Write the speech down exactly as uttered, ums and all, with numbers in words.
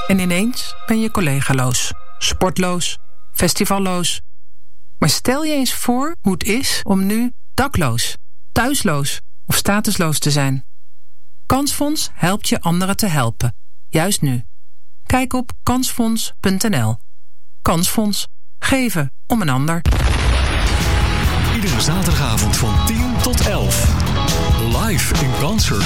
En ineens ben je collegaloos, sportloos, festivalloos. Maar stel je eens voor hoe het is om nu dakloos, thuisloos of statusloos te zijn. Kansfonds helpt je anderen te helpen, juist nu. Kijk op kansfonds punt n l. Kansfonds. Geven om een ander. Iedere zaterdagavond van tien tot elf. Live in concert